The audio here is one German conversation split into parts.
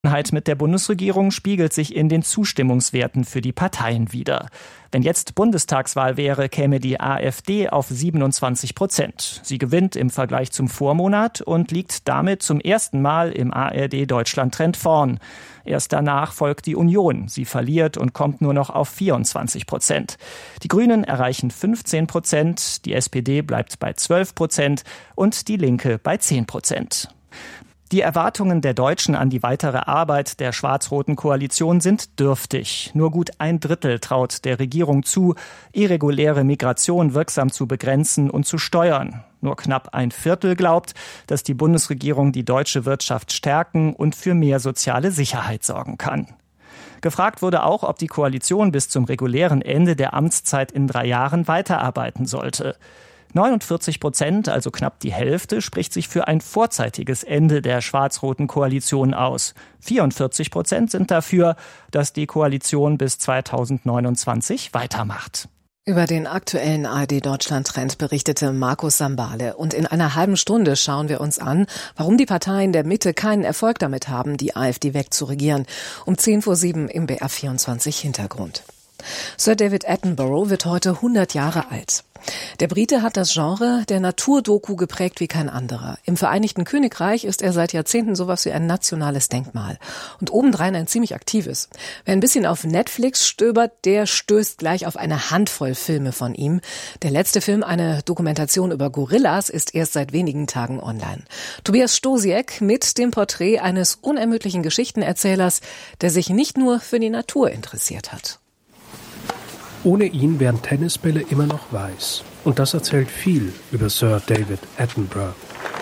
Mit der Bundesregierung spiegelt sich in den Zustimmungswerten für die Parteien wider. Wenn jetzt Bundestagswahl wäre, käme die AfD auf 27%. Sie gewinnt im Vergleich zum Vormonat und liegt damit zum ersten Mal im ARD-Deutschland-Trend vorn. Erst danach folgt die Union. Sie verliert und kommt nur noch auf 24%. Die Grünen erreichen 15%, die SPD bleibt bei 12% und die Linke bei 10%. Die Erwartungen der Deutschen an die weitere Arbeit der schwarz-roten Koalition sind dürftig. Nur gut 1/3 traut der Regierung zu, irreguläre Migration wirksam zu begrenzen und zu steuern. Nur knapp 1/4 glaubt, dass die Bundesregierung die deutsche Wirtschaft stärken und für mehr soziale Sicherheit sorgen kann. Gefragt wurde auch, ob die Koalition bis zum regulären Ende der Amtszeit in 3 Jahren weiterarbeiten sollte. 49%, also knapp die Hälfte, spricht sich für ein vorzeitiges Ende der schwarz-roten Koalition aus. 44% sind dafür, dass die Koalition bis 2029 weitermacht. Über den aktuellen ARD-Deutschland-Trend berichtete Markus Sambale. Und in einer halben Stunde schauen wir uns an, warum die Parteien der Mitte keinen Erfolg damit haben, die AfD wegzuregieren. Um 7:10 im BR24 Hintergrund. Sir David Attenborough wird heute 100 Jahre alt. Der Brite hat das Genre der Naturdoku geprägt wie kein anderer. Im Vereinigten Königreich ist er seit Jahrzehnten sowas wie ein nationales Denkmal. Und obendrein ein ziemlich aktives. Wer ein bisschen auf Netflix stöbert, der stößt gleich auf eine Handvoll Filme von ihm. Der letzte Film, eine Dokumentation über Gorillas, ist erst seit wenigen Tagen online. Tobias Stosiek mit dem Porträt eines unermüdlichen Geschichtenerzählers, der sich nicht nur für die Natur interessiert hat. Ohne ihn wären Tennisbälle immer noch weiß. Und das erzählt viel über Sir David Attenborough.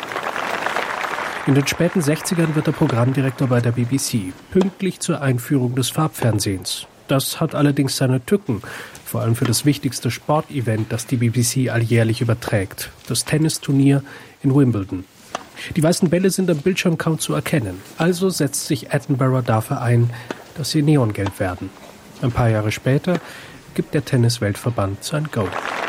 In den späten 60ern wird er Programmdirektor bei der BBC, pünktlich zur Einführung des Farbfernsehens. Das hat allerdings seine Tücken, vor allem für das wichtigste Sportevent, das die BBC alljährlich überträgt, das Tennisturnier in Wimbledon. Die weißen Bälle sind am Bildschirm kaum zu erkennen, also setzt sich Attenborough dafür ein, dass sie neongelb werden. Ein paar Jahre später gibt der Tennisweltverband sein Go.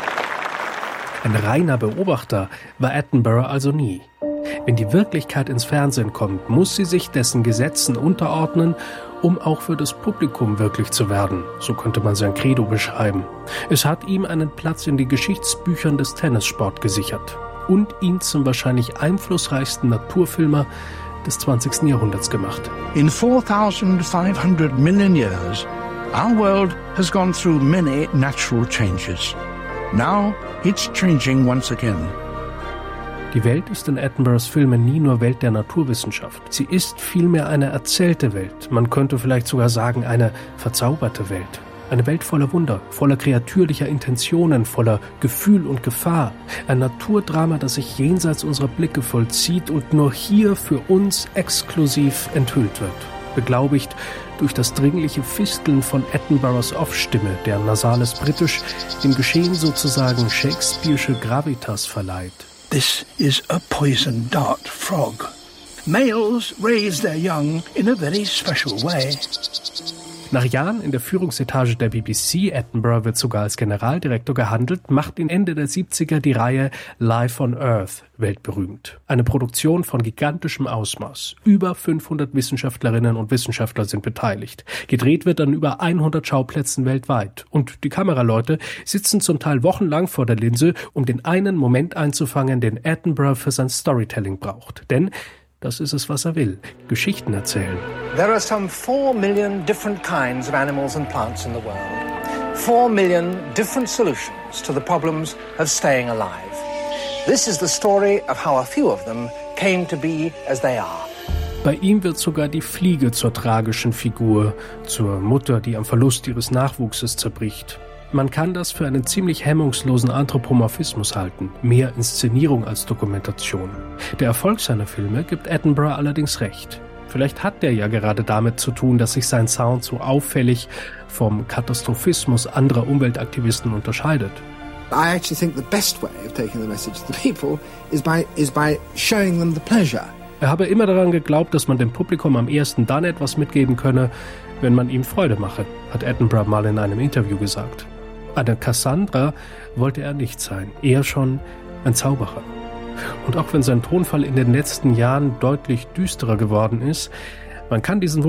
Ein reiner Beobachter war Attenborough also nie. Wenn die Wirklichkeit ins Fernsehen kommt, muss sie sich dessen Gesetzen unterordnen, um auch für das Publikum wirklich zu werden. So könnte man sein Credo beschreiben. Es hat ihm einen Platz in den Geschichtsbüchern des Tennissport gesichert und ihn zum wahrscheinlich einflussreichsten Naturfilmer des 20. Jahrhunderts gemacht. In 4,500 million years, our world has gone through many natural changes. Now it's changing once again. Die Welt ist in Attenboroughs Filmen nie nur Welt der Naturwissenschaft. Sie ist vielmehr eine erzählte Welt. Man könnte vielleicht sogar sagen, eine verzauberte Welt. Eine Welt voller Wunder, voller kreatürlicher Intentionen, voller Gefühl und Gefahr. Ein Naturdrama, das sich jenseits unserer Blicke vollzieht und nur hier für uns exklusiv enthüllt wird. Beglaubigt durch das dringliche Fisteln von Attenboroughs Off-Stimme, deren nasales Britisch dem Geschehen sozusagen shakespeare'sche Gravitas verleiht. This is a poison dart frog. Males raise their young in a very special way. Nach Jahren in der Führungsetage der BBC, Attenborough wird sogar als Generaldirektor gehandelt, macht ihn Ende der 70er die Reihe Life on Earth weltberühmt. Eine Produktion von gigantischem Ausmaß. Über 500 Wissenschaftlerinnen und Wissenschaftler sind beteiligt. Gedreht wird an über 100 Schauplätzen weltweit. Und die Kameraleute sitzen zum Teil wochenlang vor der Linse, um den einen Moment einzufangen, den Attenborough für sein Storytelling braucht. Denn das ist es, was er will. Geschichten erzählen. There are some 4 million different kinds of animals and plants in the world. 4 million different solutions to the problems of staying alive. This is the story of how a few of them came to be as they are. Bei ihm wird sogar die Fliege zur tragischen Figur, zur Mutter, die am Verlust ihres Nachwuchses zerbricht. Man kann das für einen ziemlich hemmungslosen Anthropomorphismus halten, mehr Inszenierung als Dokumentation. Der Erfolg seiner Filme gibt Attenborough allerdings recht. Vielleicht hat der ja gerade damit zu tun, dass sich sein Sound so auffällig vom Katastrophismus anderer Umweltaktivisten unterscheidet. I actually think the best way of taking the message to the people is by showing them the pleasure. Er habe immer daran geglaubt, dass man dem Publikum am ehesten dann etwas mitgeben könne, wenn man ihm Freude mache, hat Attenborough mal in einem Interview gesagt. Eine Cassandra wollte er nicht sein, eher schon ein Zauberer. Und auch wenn sein Tonfall in den letzten Jahren deutlich düsterer geworden ist, Man kann diesen